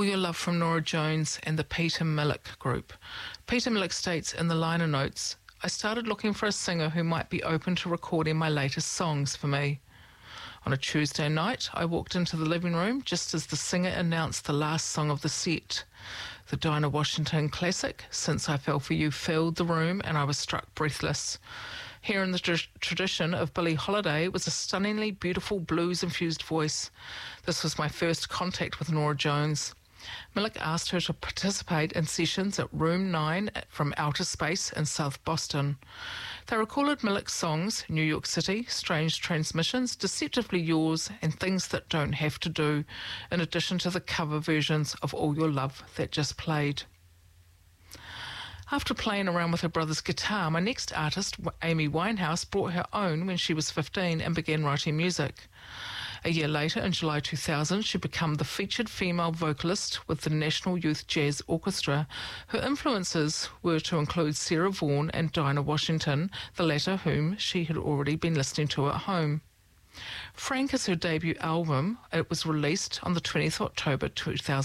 All Your Love from Norah Jones and the Peter Millick Group. Peter Millick states in the liner notes, I started looking for a singer who might be open to recording my latest songs for me. On a Tuesday night, I walked into the living room just as the singer announced the last song of the set. The Dinah Washington classic, Since I Fell For You, filled the room and I was struck breathless. Here in the tradition of Billie Holiday was a stunningly beautiful blues-infused voice. This was my first contact with Norah Jones. Millick asked her to participate in sessions at Room 9 from Outer Space in South Boston. They recorded Millick's songs, New York City, Strange Transmissions, Deceptively Yours, and Things That Don't Have to Do, in addition to the cover versions of All Your Love that just played. After playing around with her brother's guitar, my next artist, Amy Winehouse, brought her own when she was 15 and began writing music. A year later, in July 2000, she became the featured female vocalist with the National Youth Jazz Orchestra. Her influences were to include Sarah Vaughan and Dinah Washington, the latter whom she had already been listening to at home. Frank is her debut album. It was released on the 20th of October 2000.